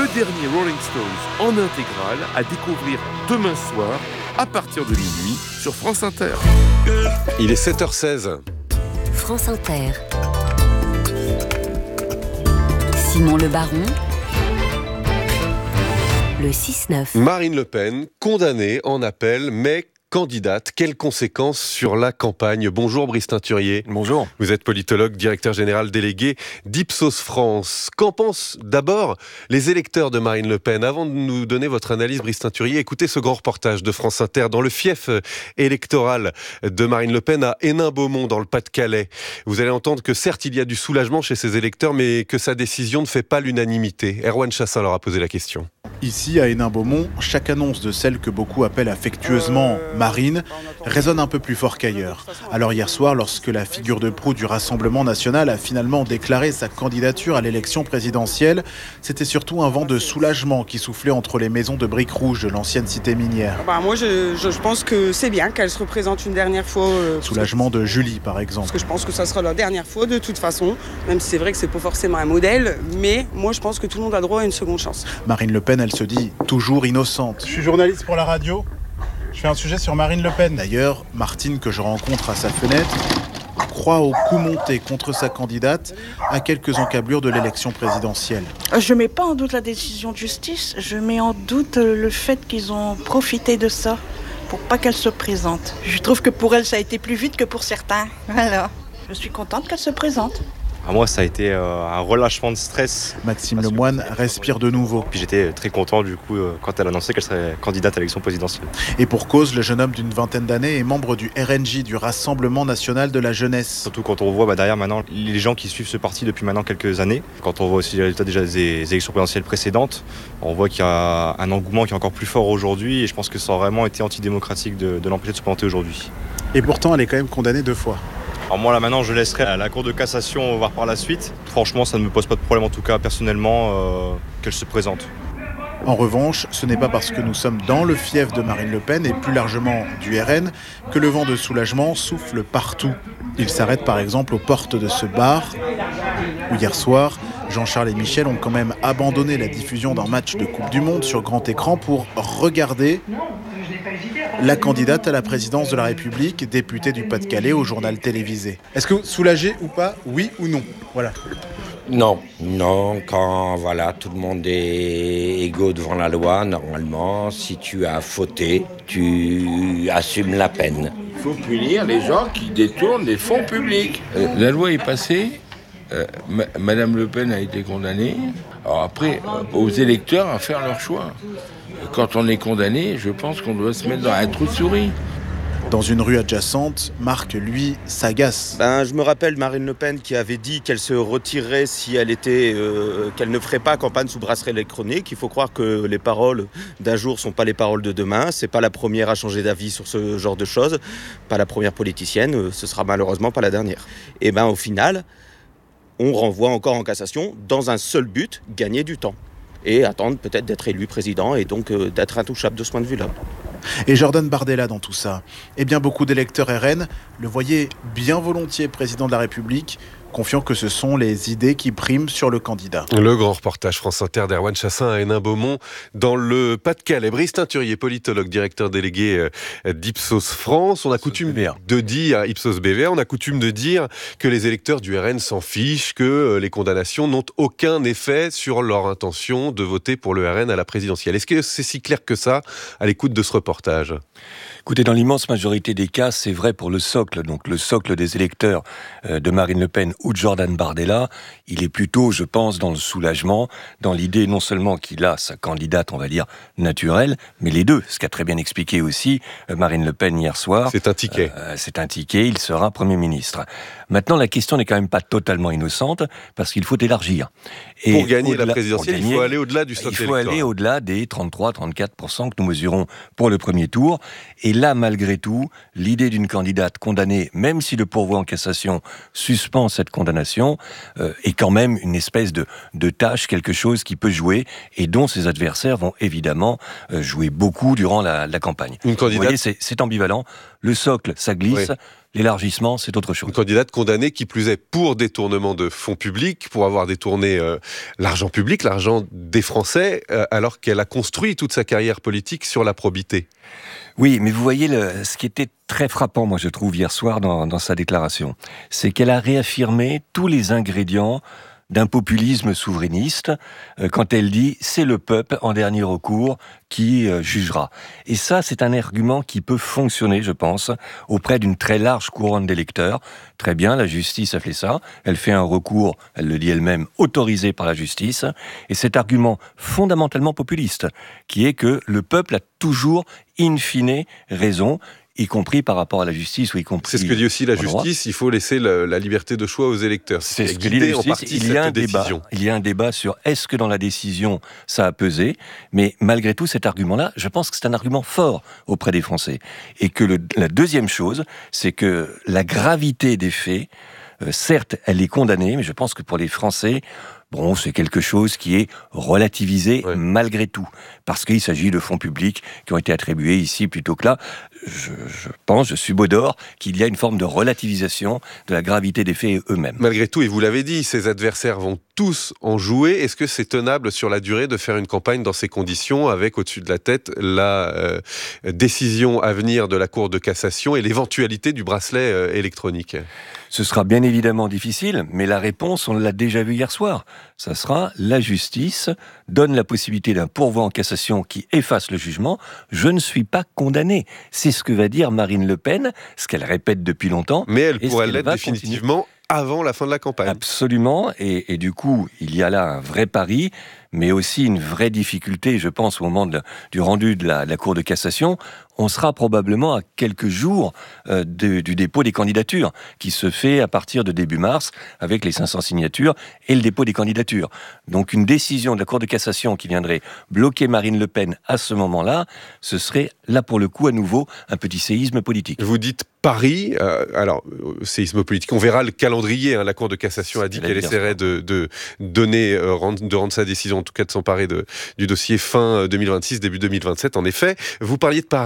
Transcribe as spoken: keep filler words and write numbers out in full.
dernier Rolling Stones en intégrale à découvrir demain soir à partir de minuit sur France Inter. Il est sept heures seize. France Inter. Simon Le Baron. Le six neuf. Marine Le Pen, condamnée en appel, mais candidate. Quelles conséquences sur la campagne ? Bonjour Brice Teinturier. Bonjour. Vous êtes politologue, directeur général délégué d'Ipsos France. Qu'en pensent d'abord les électeurs de Marine Le Pen ? Avant de nous donner votre analyse, Brice Teinturier, écoutez ce grand reportage de France Inter dans le fief électoral de Marine Le Pen à Hénin-Beaumont dans le Pas-de-Calais. Vous allez entendre que certes il y a du soulagement chez ses électeurs, mais que sa décision ne fait pas l'unanimité. Erwan Chassin leur a posé la question. Ici, à Hénin-Beaumont, chaque annonce de celle que beaucoup appellent affectueusement Marine résonne un peu plus fort qu'ailleurs. Alors hier soir, lorsque la figure de proue du Rassemblement national a finalement déclaré sa candidature à l'élection présidentielle, c'était surtout un vent de soulagement qui soufflait entre les maisons de briques rouges de l'ancienne cité minière. Bah moi, je, je, je pense que c'est bien qu'elle se représente une dernière fois. Euh, soulagement de Julie, par exemple. Parce que je pense que ça sera la dernière fois de toute façon, même si c'est vrai que c'est pas forcément un modèle, mais moi je pense que tout le monde a droit à une seconde chance. Marine Le Pen, elle se dit toujours innocente. Je suis journaliste pour la radio, je fais un sujet sur Marine Le Pen. D'ailleurs, Martine, que je rencontre à sa fenêtre, croit au coup monté contre sa candidate à quelques encablures de l'élection présidentielle. Je ne mets pas en doute la décision de justice, je mets en doute le fait qu'ils ont profité de ça pour pas qu'elle se présente. Je trouve que pour elle, ça a été plus vite que pour certains. Voilà. Je suis contente qu'elle se présente. À moi, ça a été euh, un relâchement de stress. Maxime Lemoine respire de nouveau. Puis j'étais très content du coup euh, quand elle a annoncé qu'elle serait candidate à l'élection présidentielle. Et pour cause, le jeune homme d'une vingtaine d'années est membre du R N J, du Rassemblement National de la Jeunesse. Surtout quand on voit bah, derrière maintenant les gens qui suivent ce parti depuis maintenant quelques années. Quand on voit aussi les résultats déjà des élections présidentielles précédentes, on voit qu'il y a un engouement qui est encore plus fort aujourd'hui. Et je pense que ça a vraiment été antidémocratique de, de l'empêcher de se présenter aujourd'hui. Et pourtant, elle est quand même condamnée deux fois. Alors moi là maintenant je laisserai à la Cour de cassation voir par la suite. Franchement ça ne me pose pas de problème en tout cas personnellement euh, qu'elle se présente. En revanche, ce n'est pas parce que nous sommes dans le fief de Marine Le Pen et plus largement du R N que le vent de soulagement souffle partout. Il s'arrête par exemple aux portes de ce bar où hier soir, Jean-Charles et Michel ont quand même abandonné la diffusion d'un match de Coupe du Monde sur grand écran pour regarder la candidate à la présidence de la République, députée du Pas-de-Calais au journal télévisé. Est-ce que vous soulagez ou pas, oui ou non ? Voilà. Non, non, quand voilà, tout le monde est égaux devant la loi, normalement, si tu as fauté, tu assumes la peine. Il faut punir les gens qui détournent les fonds publics. Euh, la loi est passée, euh, ma- Madame Le Pen a été condamnée. Alors après, euh, aux électeurs à faire leur choix. Quand on est condamné, je pense qu'on doit se mettre dans un trou de souris. Dans une rue adjacente, Marc, lui, s'agace. Ben, je me rappelle Marine Le Pen qui avait dit qu'elle se retirerait si elle était, euh, qu'elle ne ferait pas campagne sous bracelet électronique. Il faut croire que les paroles d'un jour ne sont pas les paroles de demain. C'est pas la première à changer d'avis sur ce genre de choses. Pas la première politicienne, ce sera malheureusement pas la dernière. Et ben au final, on renvoie encore en cassation dans un seul but, gagner du temps. Et attendre peut-être d'être élu président et donc euh, d'être intouchable de ce point de vue-là. Et Jordan Bardella dans tout ça. Eh bien, beaucoup d'électeurs R N le voyaient bien volontiers président de la République, confiant que ce sont les idées qui priment sur le candidat. Le grand reportage France Inter d'Erwan Chassin à Hénin-Beaumont dans le Pas-de-Calais. Brice Teinturier, politologue, directeur délégué d'Ipsos France. On a coutume de dire, Ipsos B V A, on a coutume de dire que les électeurs du R N s'en fichent, que les condamnations n'ont aucun effet sur leur intention de voter pour le R N à la présidentielle. Est-ce que c'est si clair que ça à l'écoute de ce reportage ? Écoutez, dans l'immense majorité des cas, c'est vrai pour le socle, donc le socle des électeurs de Marine Le Pen ou de Jordan Bardella. Il est plutôt, je pense, dans le soulagement, dans l'idée non seulement qu'il a sa candidate, on va dire, naturelle, mais les deux, ce qu'a très bien expliqué aussi Marine Le Pen hier soir. C'est un ticket. Euh, c'est un ticket, il sera Premier ministre. Maintenant, la question n'est quand même pas totalement innocente, parce qu'il faut élargir. Et pour gagner la présidentielle, gagner, il faut aller au-delà du socle électoral. Il faut aller au-delà des trente-trois à trente-quatre pour cent que nous mesurons pour le premier tour. Et là, malgré tout, l'idée d'une candidate condamnée, même si le pourvoi en cassation suspend cette condamnation, euh, est quand même une espèce de, de tâche, quelque chose qui peut jouer et dont ses adversaires vont évidemment euh, jouer beaucoup durant la, la campagne. Une candidate... Vous voyez, c'est, c'est ambivalent. Le socle, ça glisse. Oui. L'élargissement, c'est autre chose. Une candidate condamnée, qui plus est, pour détournement de fonds publics, pour avoir détourné euh, l'argent public, l'argent des Français, euh, alors qu'elle a construit toute sa carrière politique sur la probité. Oui, mais vous voyez, le, ce qui était très frappant, moi je trouve, hier soir dans, dans sa déclaration, c'est qu'elle a réaffirmé tous les ingrédients d'un populisme souverainiste, euh, quand elle dit « c'est le peuple, en dernier recours, qui euh, jugera ». Et ça, c'est un argument qui peut fonctionner, je pense, auprès d'une très large couronne d'électeurs. Très bien, la justice a fait ça, elle fait un recours, elle le dit elle-même, autorisé par la justice, et cet argument fondamentalement populiste, qui est que le peuple a toujours, in fine, raison, y compris par rapport à la justice, ou y compris... C'est ce que dit aussi la justice, il faut laisser la, la liberté de choix aux électeurs. C'est ce que dit la justice. Il y a un débat, il y a un débat sur est-ce que dans la décision, ça a pesé, mais malgré tout, cet argument-là, je pense que c'est un argument fort auprès des Français. Et que le, la deuxième chose, c'est que la gravité des faits, euh, certes, elle est condamnée, mais je pense que pour les Français... Bon, c'est quelque chose qui est relativisé ouais. malgré tout, parce qu'il s'agit de fonds publics qui ont été attribués ici plutôt que là. Je, je pense, je suis beau d'or, qu'il y a une forme de relativisation de la gravité des faits eux-mêmes. Malgré tout, et vous l'avez dit, ses adversaires vont tous en jouer. Est-ce que c'est tenable sur la durée de faire une campagne dans ces conditions, avec au-dessus de la tête la euh, décision à venir de la Cour de cassation et l'éventualité du bracelet euh, électronique ? Ce sera bien évidemment difficile, mais la réponse, on l'a déjà vu hier soir. Ça sera la justice donne la possibilité d'un pourvoi en cassation qui efface le jugement. Je ne suis pas condamné. C'est ce que va dire Marine Le Pen, ce qu'elle répète depuis longtemps. Mais elle pourrait l'être définitivement avant la fin de la campagne. Absolument. Et, et du coup, il y a là un vrai pari, mais aussi une vraie difficulté, je pense, au moment de, du rendu de la, de la Cour de cassation. On sera probablement à quelques jours euh, de, du dépôt des candidatures, qui se fait à partir de début mars, avec les cinq cents signatures et le dépôt des candidatures. Donc une décision de la Cour de cassation qui viendrait bloquer Marine Le Pen à ce moment-là, ce serait là pour le coup à nouveau un petit séisme politique. Vous dites Paris, euh, alors séisme politique, on verra le calendrier, hein, la Cour de cassation a dit qu'elle essaierait de, de donner, euh, rendre, de rendre sa décision, en tout cas de s'emparer de, du dossier fin deux mille vingt-six, début deux mille vingt-sept, en effet. Vous parliez de Paris.